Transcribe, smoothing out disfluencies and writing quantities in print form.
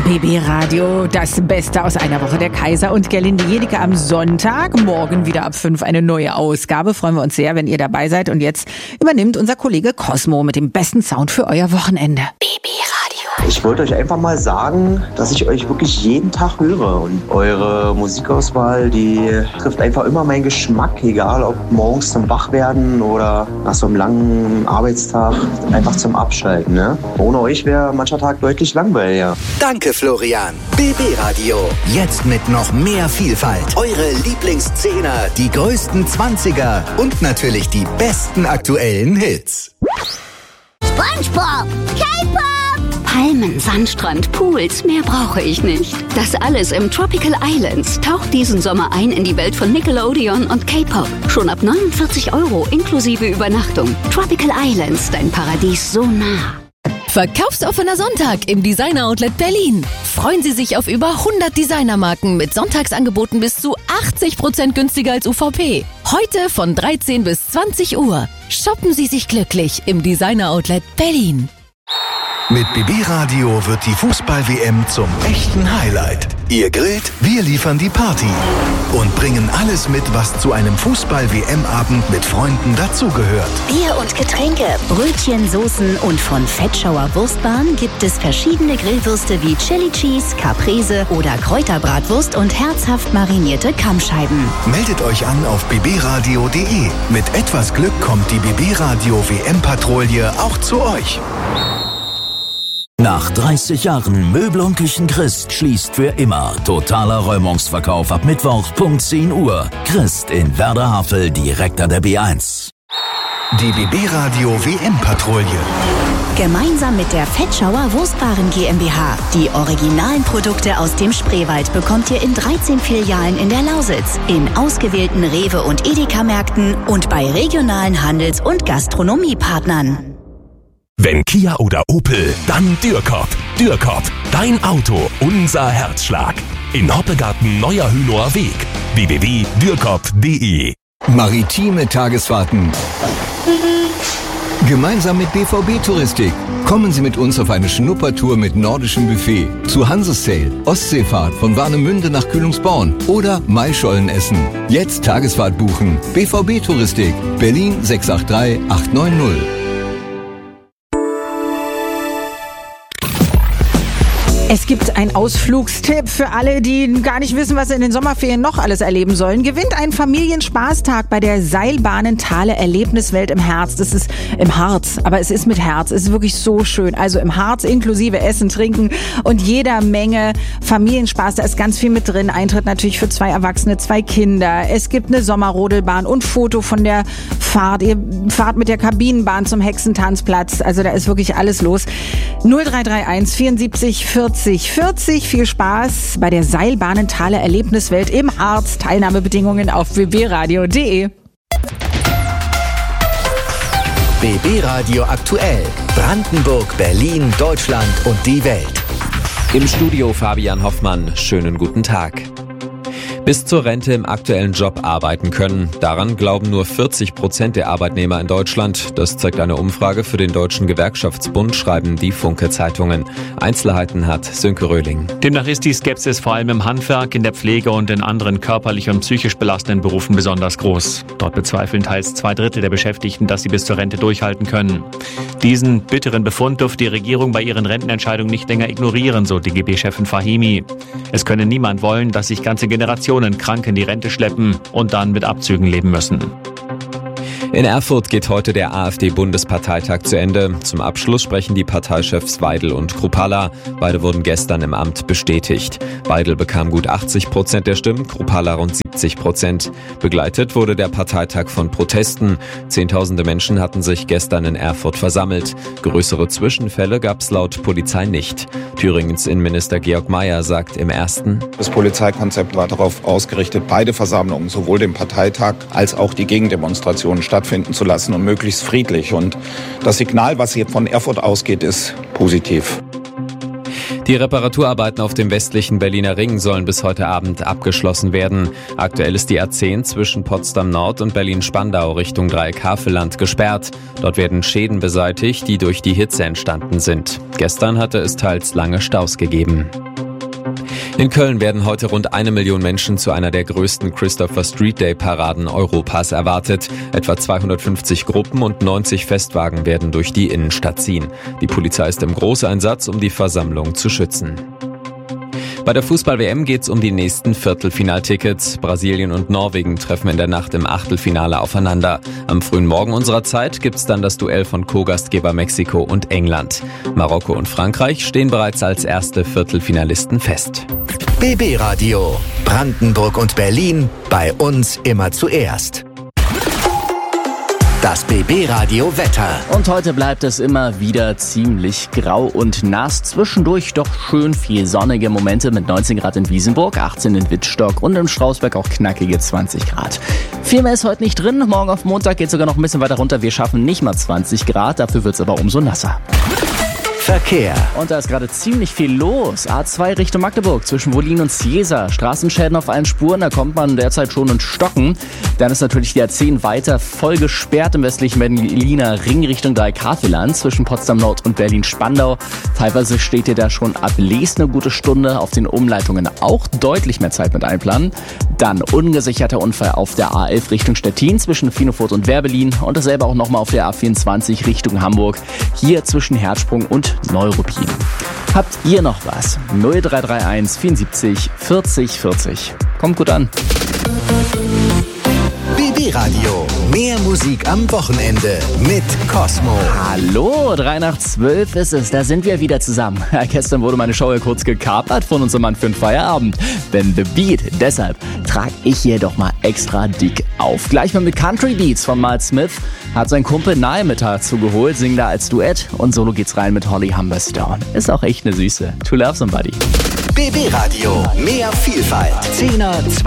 BB Radio, das Beste aus einer Woche. Der Kaiser und Gerlinde Jedicke am Sonntag. Morgen wieder ab 5 eine neue Ausgabe. Freuen wir uns sehr, wenn ihr dabei seid. Und jetzt übernimmt unser Kollege Cosmo mit dem besten Sound für euer Wochenende. BB Radio. Ich wollte euch einfach mal sagen, dass ich euch wirklich jeden Tag höre. Und eure Musikauswahl, die trifft einfach immer meinen Geschmack. Egal ob morgens zum Wachwerden oder nach so einem langen Arbeitstag einfach zum Abschalten. Ne? Ohne euch wäre mancher Tag deutlich langweiliger. Danke, Florian. BB Radio. Jetzt mit noch mehr Vielfalt. Eure Lieblingszehner, die größten 20er und natürlich die besten aktuellen Hits. SpongeBob, K-Pop, Palmen, Sandstrand, Pools, mehr brauche ich nicht. Das alles im Tropical Islands. Taucht diesen Sommer ein in die Welt von Nickelodeon und K-Pop. Schon ab 49 € inklusive Übernachtung. Tropical Islands, dein Paradies so nah. Verkaufsoffener Sonntag im Designer Outlet Berlin. Freuen Sie sich auf über 100 Designermarken mit Sonntagsangeboten bis zu 80% günstiger als UVP. Heute von 13 bis 20 Uhr. Shoppen Sie sich glücklich im Designer Outlet Berlin. Mit BB Radio wird die Fußball-WM zum echten Highlight. Ihr grillt, wir liefern die Party und bringen alles mit, was zu einem Fußball-WM-Abend mit Freunden dazugehört. Bier und Getränke, Brötchen, Soßen und von Fettschauer Wurstbahn gibt es verschiedene Grillwürste wie Chili Cheese, Caprese oder Kräuterbratwurst und herzhaft marinierte Kammscheiben. Meldet euch an auf bbradio.de. Mit etwas Glück kommt die BB Radio WM-Patrouille auch zu euch. Nach 30 Jahren Möbel und Küchen Christ schließt für immer. Totaler Räumungsverkauf ab Mittwoch, Punkt 10 Uhr. Christ in Werder-Havel, direkt an der B1. Die BB Radio WM-Patrouille. Gemeinsam mit der Fettschauer Wurstwaren GmbH. Die originalen Produkte aus dem Spreewald bekommt ihr in 13 Filialen in der Lausitz, in ausgewählten Rewe- und Edeka-Märkten und bei regionalen Handels- und Gastronomiepartnern. Wenn Kia oder Opel, dann Dürkop. Dürkop, dein Auto, unser Herzschlag. In Hoppegarten Neuer Hünower Weg. www.dürkop.de. Maritime Tagesfahrten. Gemeinsam mit BVB Touristik. Kommen Sie mit uns auf eine Schnuppertour mit nordischem Buffet. Zu Hansesail, Ostseefahrt von Warnemünde nach Kühlungsborn oder Maischolen essen. Jetzt Tagesfahrt buchen. BVB Touristik. Berlin 683 890. Es gibt einen Ausflugstipp für alle, die gar nicht wissen, was sie in den Sommerferien noch alles erleben sollen. Gewinnt einen Familienspaßtag bei der Seilbahnenthaler Erlebniswelt im Harz. Das ist im Harz, aber es ist mit Herz. Es ist wirklich so schön. Also im Harz inklusive Essen, Trinken und jeder Menge Familienspaß. Da ist ganz viel mit drin. Eintritt natürlich für 2 Erwachsene, 2 Kinder. Es gibt eine Sommerrodelbahn und Foto von der Fahrt. Ihr fahrt mit der Kabinenbahn zum Hexentanzplatz. Also da ist wirklich alles los. 0331 74 40 40. Viel Spaß bei der Seilbahnenthaler Erlebniswelt im Harz. Teilnahmebedingungen auf bbradio.de. BB Radio aktuell. Brandenburg, Berlin, Deutschland und die Welt. Im Studio Fabian Hoffmann. Schönen guten Tag. Bis zur Rente im aktuellen Job arbeiten können. Daran glauben nur 40% der Arbeitnehmer in Deutschland. Das zeigt eine Umfrage für den Deutschen Gewerkschaftsbund, schreiben die Funke-Zeitungen. Einzelheiten hat Sönke Röhling. Demnach ist die Skepsis vor allem im Handwerk, in der Pflege und in anderen körperlich und psychisch belastenden Berufen besonders groß. Dort bezweifeln teils 2/3 der Beschäftigten, dass sie bis zur Rente durchhalten können. Diesen bitteren Befund dürfte die Regierung bei ihren Rentenentscheidungen nicht länger ignorieren, so DGB-Chefin Fahimi. Es könne niemand wollen, dass sich ganze Generationen krank in die Rente schleppen und dann mit Abzügen leben müssen. In Erfurt geht heute der AfD-Bundesparteitag zu Ende. Zum Abschluss sprechen die Parteichefs Weidel und Kruppalla. Beide wurden gestern im Amt bestätigt. Weidel bekam gut 80% der Stimmen, Kruppalla rund 70%. Begleitet wurde der Parteitag von Protesten. Zehntausende Menschen hatten sich gestern in Erfurt versammelt. Größere Zwischenfälle gab es laut Polizei nicht. Thüringens Innenminister Georg Mayer sagt im ersten: Das Polizeikonzept war darauf ausgerichtet, beide Versammlungen, sowohl den Parteitag als auch die Gegendemonstrationen stattfinden zu lassen und möglichst friedlich. Und das Signal, was hier von Erfurt ausgeht, ist positiv. Die Reparaturarbeiten auf dem westlichen Berliner Ring sollen bis heute Abend abgeschlossen werden. Aktuell ist die A10 zwischen Potsdam Nord und Berlin-Spandau Richtung Dreieck Havelland gesperrt. Dort werden Schäden beseitigt, die durch die Hitze entstanden sind. Gestern hatte es teils lange Staus gegeben. In Köln werden heute rund 1 Million Menschen zu einer der größten Christopher Street Day Paraden Europas erwartet. Etwa 250 Gruppen und 90 Festwagen werden durch die Innenstadt ziehen. Die Polizei ist im Großeinsatz, um die Versammlung zu schützen. Bei der Fußball-WM geht's um die nächsten Viertelfinaltickets. Brasilien und Norwegen treffen in der Nacht im Achtelfinale aufeinander. Am frühen Morgen unserer Zeit gibt's dann das Duell von Co-Gastgeber Mexiko und England. Marokko und Frankreich stehen bereits als erste Viertelfinalisten fest. BB Radio. Brandenburg und Berlin. Bei uns immer zuerst. Das BB Radio Wetter. Und heute bleibt es immer wieder ziemlich grau und nass. Zwischendurch doch schön viel sonnige Momente mit 19 Grad in Wiesenburg, 18 in Wittstock und im Strausberg auch knackige 20 Grad. Viel mehr ist heute nicht drin. Morgen auf Montag geht es sogar noch ein bisschen weiter runter. Wir schaffen nicht mal 20 Grad, dafür wird es aber umso nasser. Verkehr. Und da ist gerade ziemlich viel los. A2 Richtung Magdeburg zwischen Wollin und Ciesa. Straßenschäden auf allen Spuren, da kommt man derzeit schon in Stocken. Dann ist natürlich die A10 weiter voll gesperrt im westlichen Berliner Ring Richtung Dreieck-Havelland zwischen Potsdam Nord und Berlin-Spandau. Teilweise steht ihr da schon ab Lees eine gute Stunde. Auf den Umleitungen auch deutlich mehr Zeit mit einplanen. Dann ungesicherter Unfall auf der A11 Richtung Stettin zwischen Finofurt und Werbelin. Und dasselbe auch nochmal auf der A24 Richtung Hamburg. Hier zwischen Herzsprung und Neuruppin. Habt ihr noch was? 0331 74 40 40. Kommt gut an. BB Radio. Mehr Musik am Wochenende mit Cosmo. Hallo, 3:12 ist es, da sind wir wieder zusammen. Ja, gestern wurde meine Show ja kurz gekapert von unserem Mann für den Feierabend. Denn The Beat, deshalb trage ich hier doch mal extra dick auf. Gleich mal mit Country Beats von Miles Smith. Hat sein Kumpel Nye mit dazu geholt, singt da als Duett. Und solo geht's rein mit Holly Humberstone. Ist auch echt eine Süße. To Love Somebody. BB Radio. Mehr Vielfalt. 10er,